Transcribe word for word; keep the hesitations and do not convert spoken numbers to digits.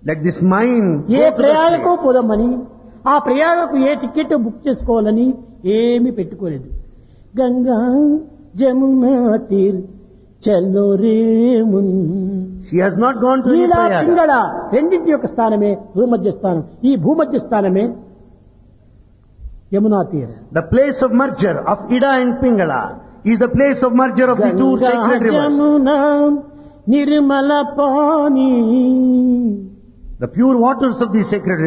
Let this mind A go to ప్రయాగకు that place. పోదామని, ఆ ప్రయాగకు ఏ ticket book చేసుకోవాలని ఏమీ పెట్టుకోలేదు. గంగా జమునా తీర్ చలో రేమున్. She has not gone to any Neela Prayaga. Pingala రెండింటి యొక్క స్థానమే భూమధ్య స్థానం. ఈ భూమధ్య స్థానమే Yamuna తీర్. The place of merger of Ida and Pingala is the place of merger of the two sacred rivers. Jamuna Nirmala pani. The pure waters of these sacred rivers.